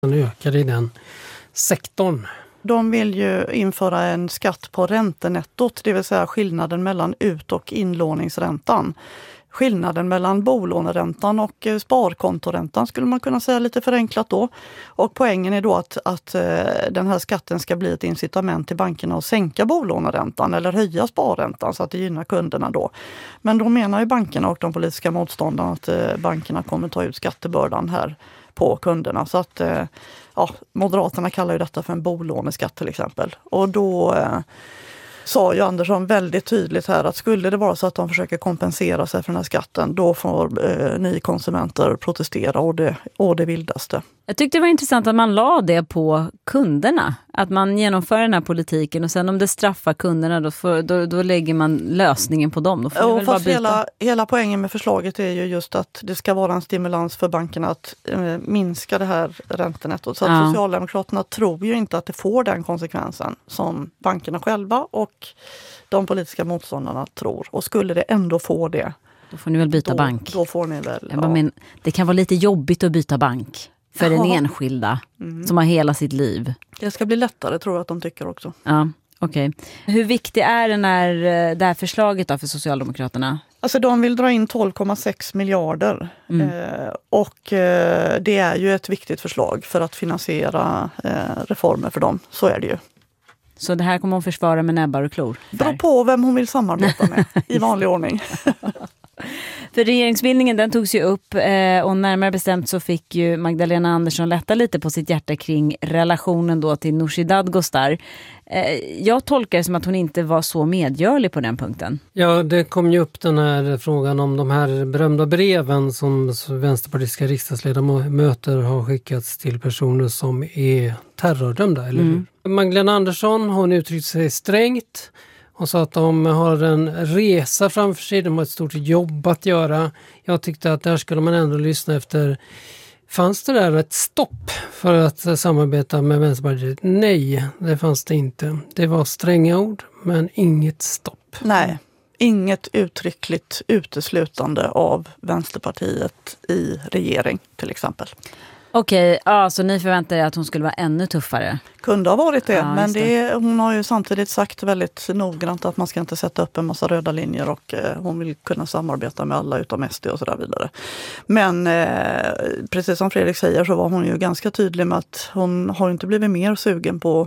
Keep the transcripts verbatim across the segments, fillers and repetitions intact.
Den ökar i den sektorn. De vill ju införa en skatt på räntenettot, det vill säga skillnaden mellan ut- och inlåningsräntan. Skillnaden mellan bolåneräntan och sparkontoräntan skulle man kunna säga lite förenklat då. Och poängen är då att, att den här skatten ska bli ett incitament till bankerna att sänka bolåneräntan eller höja sparräntan så att det gynnar kunderna då. Men då menar ju bankerna och de politiska motståndarna att bankerna kommer ta ut skattebördan här på kunderna. Så att ja, Moderaterna kallar ju detta för en bolåneskatt till exempel. Och då eh, sa ju Andersson väldigt tydligt här att skulle det vara så att de försöker kompensera sig för den här skatten, då får eh, ni konsumenter protestera och det, och det vildaste. Jag tyckte det var intressant att man la det på kunderna. Att man genomför den här politiken och sen om det straffar kunderna då, får, då, då lägger man lösningen på dem. Då får och väl fast bara hela, hela poängen med förslaget är ju just att det ska vara en stimulans för bankerna att eh, minska det här räntenettot. Så att ja. Socialdemokraterna tror ju inte att det får den konsekvensen som bankerna själva och de politiska motståndarna tror. Och skulle det ändå få det, då får ni väl byta då, bank. Då får ni väl, ja. ja. Men det kan vara lite jobbigt att byta bank för den Jaha. enskilda Mm. som har hela sitt liv. Det ska bli lättare tror jag att de tycker också. Ja, okej. Okay. Hur viktig är den här, det här förslaget då för Socialdemokraterna? Alltså de vill dra in tolv komma sex miljarder mm. eh, och eh, det är ju ett viktigt förslag för att finansiera eh, reformer för dem. Så är det ju. Så det här kommer hon försvara med näbbar och klor? Beror på vem hon vill samarbeta med i vanlig ordning. För regeringsbildningen den togs ju upp eh, och närmare bestämt så fick ju Magdalena Andersson lätta lite på sitt hjärta kring relationen då till Nooshi Dadgostar. Eh, jag tolkar det som att hon inte var så medgörlig på den punkten. Ja, det kom ju upp den här frågan om de här berömda breven som vänsterpartistiska riksdagsledamöter har skickats till personer som är terrordömda, eller hur? Mm. Magdalena Andersson, hon uttryckte sig strängt. Hon sa att de har en resa framför sig, de har ett stort jobb att göra. Jag tyckte att där skulle man ändå lyssna efter. Fanns det där ett stopp för att samarbeta med Vänsterpartiet? Nej, det fanns det inte. Det var stränga ord, men inget stopp. Nej, inget uttryckligt uteslutande av Vänsterpartiet i regering till exempel. Okej, ja, så ni förväntar er att hon skulle vara ännu tuffare? Kunde ha varit det, ja, men det. Det, hon har ju samtidigt sagt väldigt noggrant att man ska inte sätta upp en massa röda linjer och eh, hon vill kunna samarbeta med alla utom S D och så där vidare. Men eh, precis som Fredrik säger så var hon ju ganska tydlig med att hon har inte blivit mer sugen på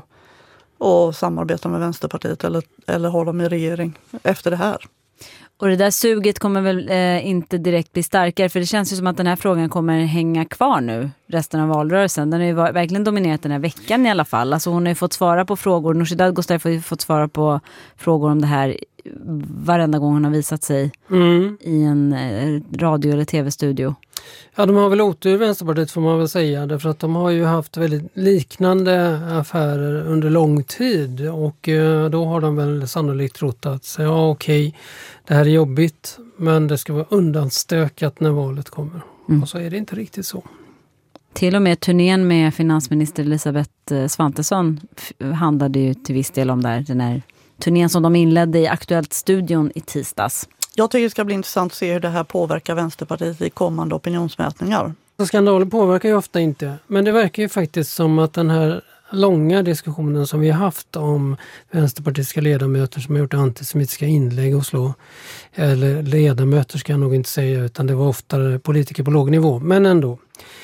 att samarbeta med Vänsterpartiet eller, eller ha dem i regering efter det här. Och det där suget kommer väl eh, inte direkt bli starkare, för det känns ju som att den här frågan kommer hänga kvar nu resten av valrörelsen. Den har ju verkligen dominerat den här veckan i alla fall. Alltså hon har ju fått svara på frågor. Nooshi Dadgostar har ju fått svara på frågor om det här varenda gång hon har visat sig mm. i en eh, radio- eller tv-studio. Ja, de har väl otur Vänsterpartiet får man väl säga, därför att de har ju haft väldigt liknande affärer under lång tid och eh, då har de väl sannolikt trott att ja okej, det här är jobbigt men det ska vara undanstökat när valet kommer. Mm. Och så är det inte riktigt så. Till och med turnén med finansminister Elisabeth Svantesson handlade ju till viss del om där, den här turnén som de inledde i Aktuellt-studion i tisdags. Jag tycker det ska bli intressant att se hur det här påverkar Vänsterpartiet i kommande opinionsmätningar. Skandaler påverkar ju ofta inte, men det verkar ju faktiskt som att den här långa diskussionen som vi har haft om vänsterpartistiska ledamöter som har gjort antisemitiska inlägg och slå, eller ledamöter ska jag nog inte säga, utan det var oftare politiker på låg nivå, men ändå.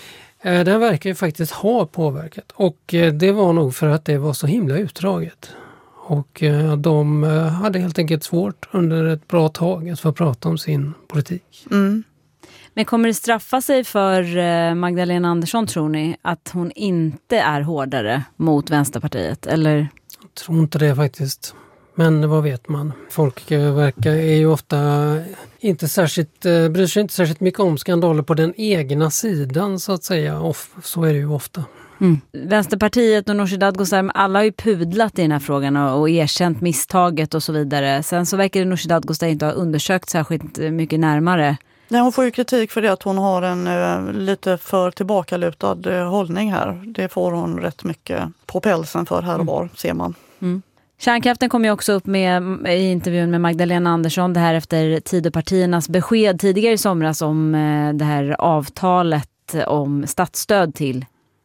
Den verkar ju faktiskt ha påverkat och det var nog för att det var så himla utdraget. Och de hade helt enkelt svårt under ett bra tag att få prata om sin politik. Mm. Men kommer det straffa sig för Magdalena Andersson, tror ni, att hon inte är hårdare mot Vänsterpartiet? Eller? Jag tror inte det faktiskt. Men vad vet man? Folk verkar är ju ofta inte särskilt, bryr sig inte särskilt mycket om skandaler på den egna sidan så att säga. Och så är det ju ofta. Mm. Vänsterpartiet och Nooshi Dadgostar, alla har ju pudlat i den här frågan och, och erkänt misstaget och så vidare. Sen så verkar det Nooshi Dadgostar inte ha undersökt särskilt mycket närmare. Nej, hon får ju kritik för det att hon har en uh, lite för tillbakalutad uh, hållning här. Det får hon rätt mycket på pälsen för här och var, mm. ser man. Mm. Kärnkraften kom ju också upp med, i intervjun med Magdalena Andersson, det här efter Tidöpartiernas besked tidigare i somras om uh, det här avtalet om statsstöd till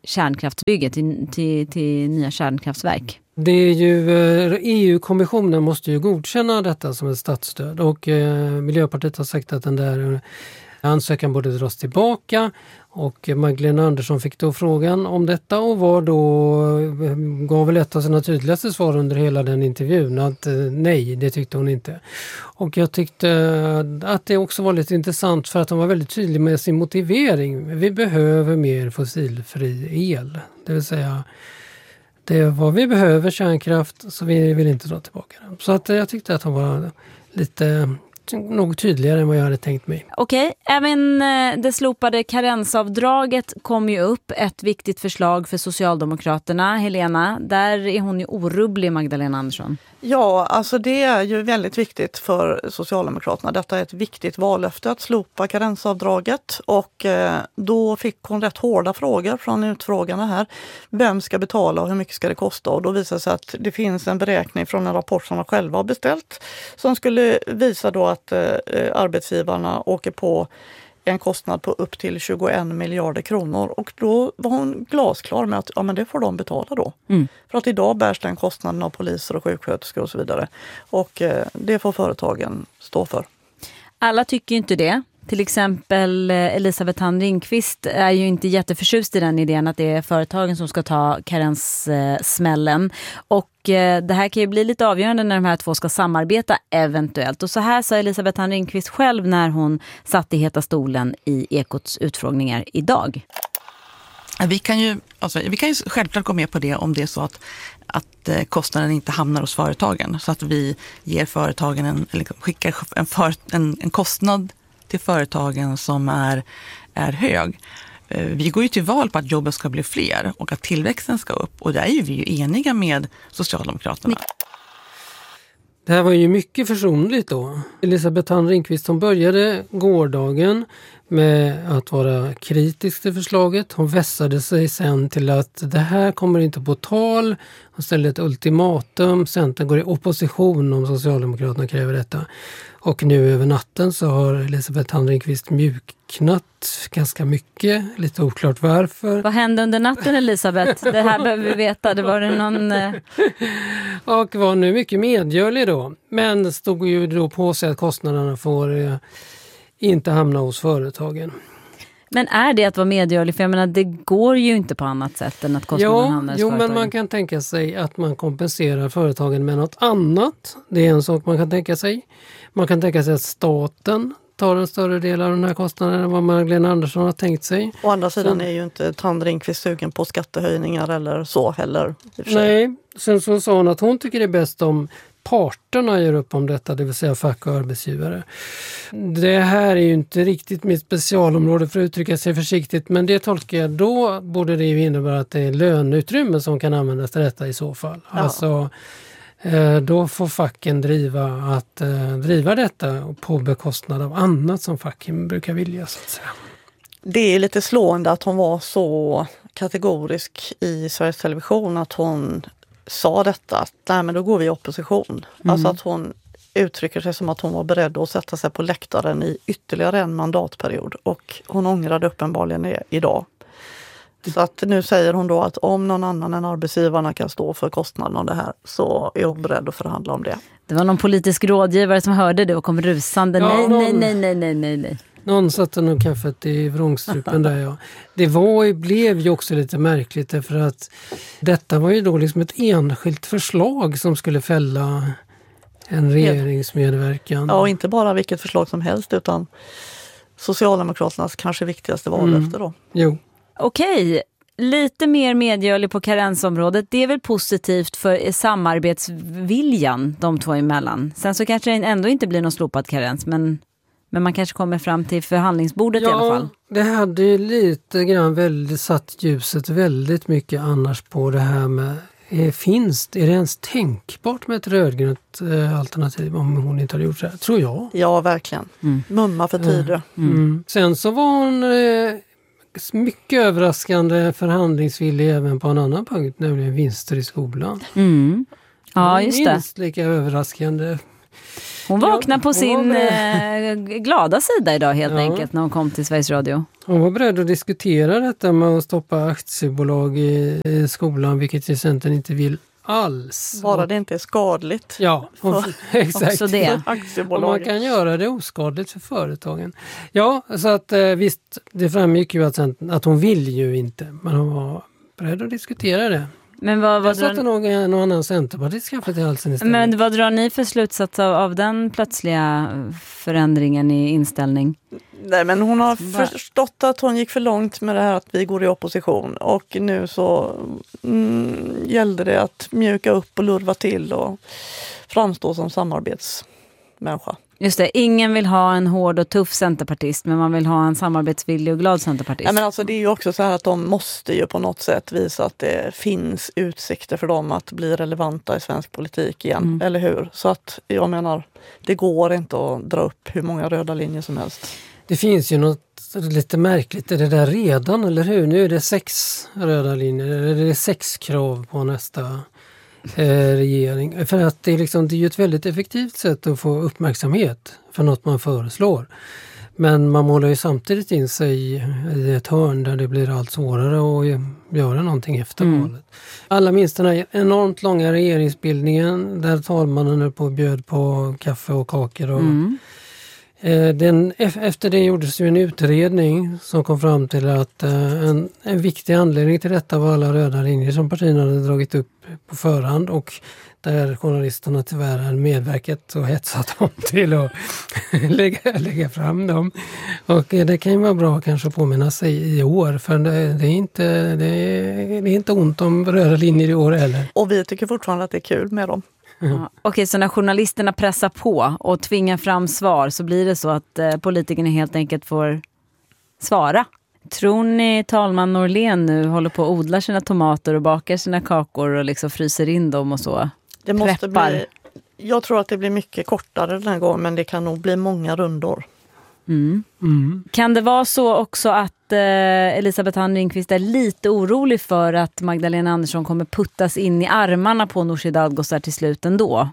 kärnkraftsbygget till, till, till nya kärnkraftverk? Det är ju, E U-kommissionen måste ju godkänna detta som ett statsstöd och eh, Miljöpartiet har sagt att den där ansökan borde dras tillbaka och Magdalena Andersson fick då frågan om detta och var då, gav väl ett av sina tydligaste svar under hela den intervjun att eh, nej, det tyckte hon inte. Och jag tyckte att det också var lite intressant för att hon var väldigt tydlig med sin motivering. Vi behöver mer fossilfri el, det vill säga det är vad vi behöver, kärnkraft, så vi vill inte dra tillbaka den. Så att jag tyckte att hon var lite något tydligare än vad jag hade tänkt mig. Okej, även det slopade karensavdraget kom ju upp, ett viktigt förslag för Socialdemokraterna. Helena, där är hon ju orubblig, Magdalena Andersson. Ja, alltså det är ju väldigt viktigt för Socialdemokraterna. Detta är ett viktigt vallöfte att slopa karensavdraget och eh, då fick hon rätt hårda frågor från utfrågarna här. Vem ska betala och hur mycket ska det kosta? Och då visar det sig att det finns en beräkning från en rapport som de själva har beställt som skulle visa då att eh, arbetsgivarna åker på en kostnad på upp till tjugoen miljarder kronor och då var hon glasklar med att ja, men det får de betala då. Mm. För att idag bärs den kostnaden av poliser och sjuksköterskor och så vidare. Och eh, det får företagen stå för. Alla tycker ju inte det. Till exempel Elisabeth Thand Ringqvist är ju inte jätteförtjust i den idén att det är företagen som ska ta karenssmällen. Och det här kan ju bli lite avgörande när de här två ska samarbeta eventuellt. Och så här sa Elisabeth Thand Ringqvist själv när hon satt i heta stolen i Ekots utfrågningar idag. Vi kan ju, alltså, vi kan ju självklart gå med på det om det är så att, att kostnaden inte hamnar hos företagen. Så att vi ger företagen en, eller skickar en, för, en, en kostnad till företagen som är, är hög. Vi går ju till val på att jobben ska bli fler och att tillväxten ska upp. Och där är ju vi ju eniga med Socialdemokraterna. Det här var ju mycket försonligt då. Elisabeth Thand Ringqvist som började gårdagen med att vara kritisk till förslaget. Hon vässade sig sen till att det här kommer inte på tal. Hon ställde ett ultimatum. Centern går i opposition om Socialdemokraterna kräver detta. Och nu över natten så har Elisabeth Thand Ringqvist mjuknat ganska mycket. Lite oklart varför. Vad hände under natten, Elisabeth? Det här behöver vi veta. Det var det någon... Och var nu mycket medgörlig då. Men stod ju då på sig att kostnaderna får eh, inte hamna hos företagen. Men är det att vara medgörlig? För jag menar, det går ju inte på annat sätt än att kostnaderna ja, hamnar hos jo, företagen. Men man kan tänka sig att man kompenserar företagen med något annat. Det är en sak man kan tänka sig. Man kan tänka sig att staten tar en större del av den här kostnaden än vad Magdalena Andersson har tänkt sig. Å andra sidan sen, är ju inte Thand Ringqvist sugen på skattehöjningar eller så heller. Nej, sen så sa hon att hon tycker det är bäst om parterna gör upp om detta, det vill säga fack och arbetsgivare. Det här är ju inte riktigt mitt specialområde för att uttrycka sig försiktigt, men det tolkar jag då borde det ju innebära att det är löneutrymme som kan användas till detta i så fall. Ja. Alltså då får facken driva, att, driva detta på bekostnad av annat som facken brukar vilja så att säga. Det är lite slående att hon var så kategorisk i Sveriges Television att hon sa detta att nej, men då går vi i opposition. Mm. Alltså att hon uttrycker sig som att hon var beredd att sätta sig på läktaren i ytterligare en mandatperiod och hon ångrade uppenbarligen det idag. Så att nu säger hon då att om någon annan än arbetsgivarna kan stå för kostnaden av det här så är hon beredd att förhandla om det. Det var någon politisk rådgivare som hörde det och kom rusande. Ja, nej, någon, nej, nej, nej, nej, nej, nej. Någon satte nog kaffet i vrångstrupen där, ja. Det var, blev ju också lite märkligt därför att detta var ju då liksom ett enskilt förslag som skulle fälla en regeringsmedverkan. Ja, och inte bara vilket förslag som helst utan Socialdemokraternas kanske viktigaste vallöfte då. Mm. Jo. Okej, lite mer medgörlig på karensområdet. Det är väl positivt för samarbetsviljan de två emellan. Sen så kanske det ändå inte blir någon slopad karens, men, men man kanske kommer fram till förhandlingsbordet ja, i alla fall. Det hade ju lite grann väldigt satt ljuset väldigt mycket annars på det här med är, finns, är det ens tänkbart med ett rödgrönt eh, alternativ om hon inte hade gjort det här? Tror jag. Ja, verkligen. Mm. Mumma för tider. Mm. Mm. Sen så var hon eh, mycket överraskande förhandlingsvillig även på en annan punkt, nämligen vinster i skolan. Mm. Ja, just det. Minst lika överraskande. Hon vaknade på hon sin var eh, glada sida idag helt Ja. enkelt när hon kom till Sveriges Radio. Hon var beredd att diskutera detta med att stoppa aktiebolag i, i skolan, vilket ju Centern inte vill alls. Bara det inte är skadligt. Ja, och, exakt. Också det. Och man Aktiebolag. kan göra det oskadligt för företagen. Ja, så att eh, visst, det framgick ju att, Centern, att hon vill ju inte, men hon var beredd att diskutera det. Men vad, Jag vad, satte drar, nog en och annan centerpartist kaffet i halsen istället. men vad drar ni för slutsats av, av den plötsliga förändringen i inställning? Nej, men hon har Va? förstått att hon gick för långt med det här att vi går i opposition. Och nu så mm, gällde det att mjuka upp och lurva till och framstå som samarbetsmänniska. Just det, ingen vill ha en hård och tuff centerpartist, men man vill ha en samarbetsvillig och glad centerpartist. Ja, men alltså, det är ju också så här att de måste ju på något sätt visa att det finns utsikter för dem att bli relevanta i svensk politik igen, Mm. eller hur? Så att jag menar, det går inte att dra upp hur många röda linjer som helst. Det finns ju något lite märkligt i det där redan, eller hur? Nu är det sex röda linjer, eller det är sex krav på nästa eh, regering. För att det är, liksom, det är ju ett väldigt effektivt sätt att få uppmärksamhet för något man föreslår. Men man målar ju samtidigt in sig i, i ett hörn där det blir allt svårare att göra någonting efter Mm. valet. Alla minns den här enormt långa regeringsbildningen där talmannen är på bjöd på kaffe och kakor och Mm. Den, efter det gjordes ju en utredning som kom fram till att en, en viktig anledning till detta var alla röda linjer som partierna hade dragit upp på förhand och där journalisterna tyvärr hade medverkat och hetsat dem till att lägga, lägga fram dem. Och det kan ju vara bra kanske att påminna sig i år, för det, det, är, inte, det, är, det är inte ont om röda linjer i år heller. Och vi tycker fortfarande att det är kul med dem. Ja. Okej, så när journalisterna pressar på och tvingar fram svar så blir det så att eh, politikerna helt enkelt får svara. Tror ni talman Norlén nu håller på att odla sina tomater och bakar sina kakor och liksom fryser in dem och så? Det måste Preppar. bli, jag tror att det blir mycket kortare den här gången, men det kan nog bli många rundor. Mm. Mm. Kan det vara så också att eh, Elisabeth Thand Ringqvist är lite orolig för att Magdalena Andersson kommer puttas in i armarna på Nooshi Dadgostar till slut ändå?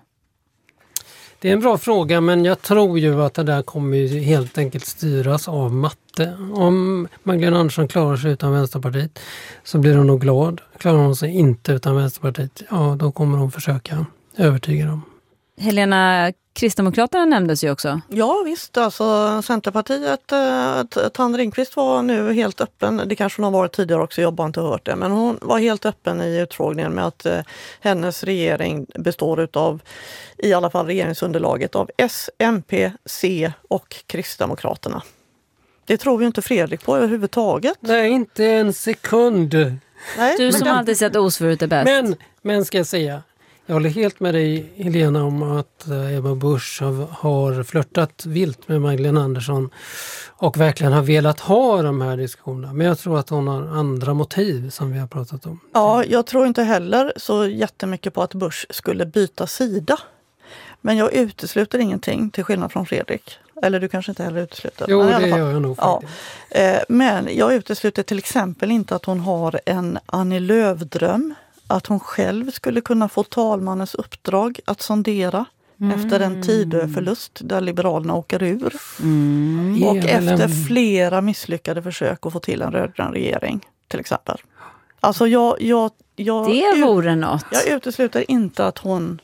Det är en bra fråga, men jag tror ju att det där kommer ju helt enkelt styras av matte. Om Magdalena Andersson klarar sig utan Vänsterpartiet så blir hon nog glad. Klarar hon sig inte utan Vänsterpartiet, ja då kommer hon försöka övertyga dem. Helena, Kristdemokraterna nämndes ju också. Ja visst, alltså Centerpartiet, eh, Thand Ringqvist var nu helt öppen, det kanske hon har varit tidigare också, jag har bara inte hört det, men hon var helt öppen i utfrågningen med att eh, hennes regering består utav, i alla fall regeringsunderlaget, av S, M P, C och Kristdemokraterna. Det tror vi inte Fredrik på överhuvudtaget. Nej, inte en sekund. Nej, Du men som den- alltid sett osvuret är bäst. Men, men ska jag säga, jag håller helt med dig Helena om att eh, Ebba Busch har, har flörtat vilt med Magdalena Andersson och verkligen har velat ha de här diskussionerna. Men jag tror att hon har andra motiv som vi har pratat om. Ja, jag tror inte heller så jättemycket på att Busch skulle byta sida. Men jag utesluter ingenting till skillnad från Fredrik. Eller du kanske inte heller utesluter. Jo, men i det alla fall. gör jag nog Ja. faktiskt. Eh, Men jag utesluter till exempel inte att hon har en Annie Lööf-dröm. Att hon själv skulle kunna få talmannens uppdrag att sondera efter en Tidöförlust där Liberalerna åker ur. Mm. Och Ge väl efter en- flera misslyckade försök att få till en rödgrön regering till exempel. Alltså jag, jag, jag, Det vore något. jag utesluter inte att hon,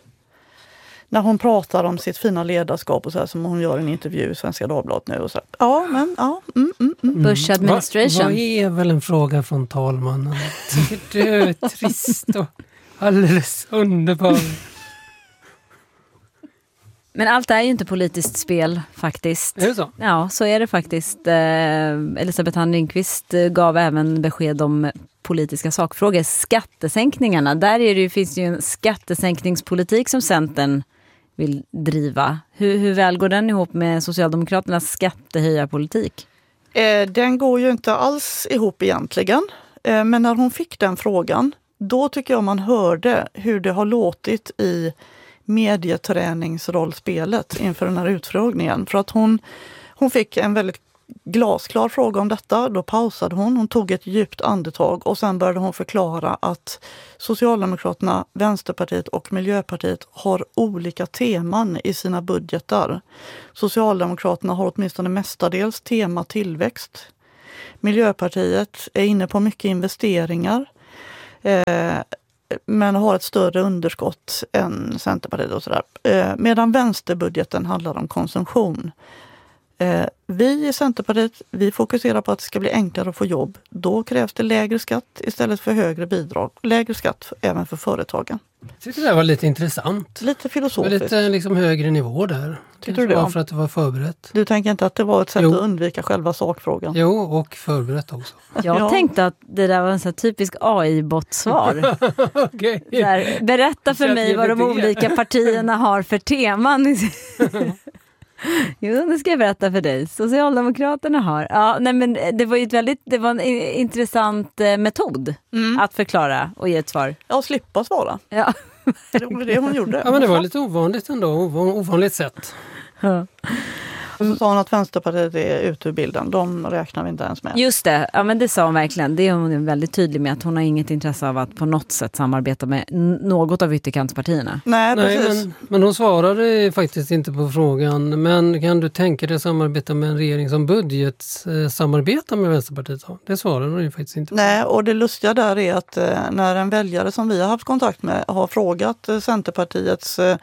när hon pratar om sitt fina ledarskap och så här, som hon gör i en intervju i Svenska Dagbladet nu. Och så här, ja, men ja. Mm, mm, mm. Bush administration. Vad va är väl en fråga från talmannen? Tycker du är trist och alldeles underbar. Men allt är ju inte politiskt spel faktiskt. Är det så? Ja, så är det faktiskt. Eh, Elisabeth Thand Ringqvist eh, gav även besked om politiska sakfrågor. Skattesänkningarna, där är det ju, finns ju en skattesänkningspolitik som Centern vill driva. Hur, hur väl går den ihop med Socialdemokraternas skattehöjarpolitik? Eh, den går ju inte alls ihop egentligen. Eh, men när hon fick den frågan, då tycker jag man hörde hur det har låtit i medieträningsrollspelet inför den här utfrågningen. För att hon, hon fick en väldigt glasklar fråga om detta. Då pausade hon, hon tog ett djupt andetag och sen började hon förklara att Socialdemokraterna, Vänsterpartiet och Miljöpartiet har olika teman i sina budgetar. Socialdemokraterna har åtminstone mestadels tema tillväxt. Miljöpartiet är inne på mycket investeringar. Eh, men har ett större underskott än Centerpartiet och sådär. Eh, medan vänsterbudgeten handlar om konsumtion. Eh, vi i Centerpartiet, vi fokuserar på att det ska bli enklare att få jobb. Då krävs det lägre skatt istället för högre bidrag. Lägre skatt även för företagen. Jag tyckte det var lite intressant. Lite filosofiskt. Lite liksom högre nivå där. Tyckte du det? Var för att det var förberett. Du tänker inte att det var ett sätt Jo. att undvika själva sakfrågan? Jo, och förberett också. Jag Ja. tänkte att det där var en sån här typisk A I-bottsvar. Okej. Så här, berätta för mig vad de olika partierna har för teman. Jo, det ska jag berätta för dig. Socialdemokraterna har. Ja, nej, men det var ju ett väldigt, det var en intressant eh, metod Mm. att förklara och ge ett svar. Ja, slippa svara. Ja. Det var det hon gjorde. Ja, men det var lite ovanligt ändå. Ov- ovanligt sätt. Ja. Och så sa hon att Vänsterpartiet är ute ur bilden. De räknar vi inte ens med. Just det, ja, men det sa hon verkligen. Det är hon väldigt tydlig med, att hon har inget intresse av att på något sätt samarbeta med n- något av ytterkantspartierna. Nej, Nej, precis. men, men hon svarade faktiskt inte på frågan. Men kan du tänka dig samarbeta med en regering som budget eh, samarbetar med Vänsterpartiet? Då? Det svarade hon ju faktiskt inte på. Nej, och det lustiga där är att eh, när en väljare som vi har haft kontakt med har frågat eh, Centerpartiets eh,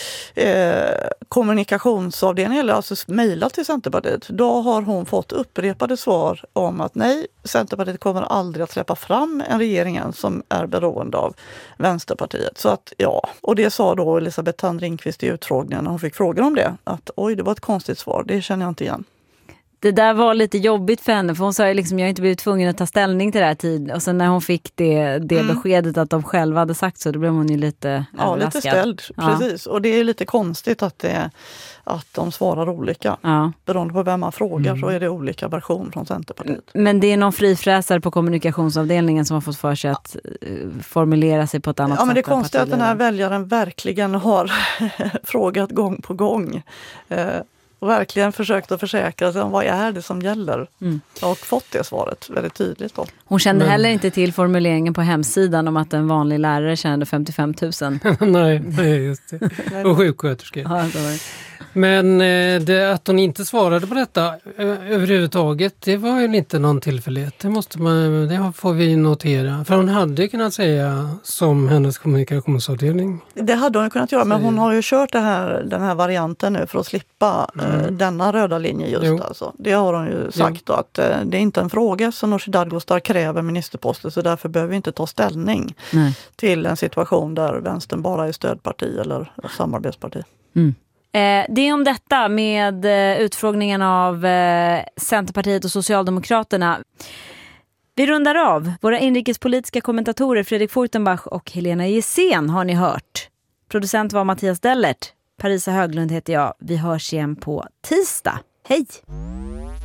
eh, kommunikationsavdelning, eller alltså mejlat till Centerpartiet, då har hon fått upprepade svar om att nej, Centerpartiet kommer aldrig att släppa fram en regering som är beroende av Vänsterpartiet. Så att ja, och det sa då Elisabeth Thand Ringqvist i utfrågningen när hon fick frågan om det, att oj, det var ett konstigt svar, det känner jag inte igen. Det där var lite jobbigt för henne, för hon sa ju liksom, jag har inte blivit tvungen att ta ställning till det här tid. Och sen när hon fick det, det Mm. beskedet att de själva hade sagt så, då blev hon ju lite Ja, överraskad. lite ställd, Ja. precis. Och det är lite konstigt att, det, att de svarar olika. Ja. Beroende på vem man frågar Mm. så är det olika version från Centerpartiet. Men det är någon frifräsare på kommunikationsavdelningen som har fått för sig att uh, formulera sig på ett annat Ja, men det är sätt än konstigt att den här partiledaren. väljaren verkligen har frågat gång på gång. Eh, och verkligen försökt att försäkra sig om vad är det som gäller. Mm. Och fått det svaret väldigt tydligt då. Hon kände Men- heller inte till formuleringen på hemsidan om att en vanlig lärare tjänade femtiofem tusen. nej, nej, just det. Och sjuksköterskor. Ja, så var det. Men eh, det, att hon inte svarade på detta eh, överhuvudtaget, det var ju inte någon tillfällighet. Det, måste man, det får vi notera. För hon hade kunnat säga som hennes kommunikationsavdelning. Det hade hon kunnat göra, men Säger- hon har ju kört det här, den här varianten nu för att slippa eh, Mm. denna röda linje just. Jo. Alltså. Det har hon ju sagt då, att eh, det är inte en fråga som Nooshi Dadgostar kräver ministerposter, så därför behöver vi inte ta ställning Nej. till en situation där vänstern bara är stödparti eller samarbetsparti. Mm. Eh, det är om detta med eh, utfrågningen av eh, Centerpartiet och Socialdemokraterna. Vi rundar av. Våra inrikespolitiska kommentatorer Fredrik Furtenbach och Helena Gissén har ni hört. Producent var Mattias Dellert. Parisa Höglund heter jag. Vi hörs igen på tisdag. Hej!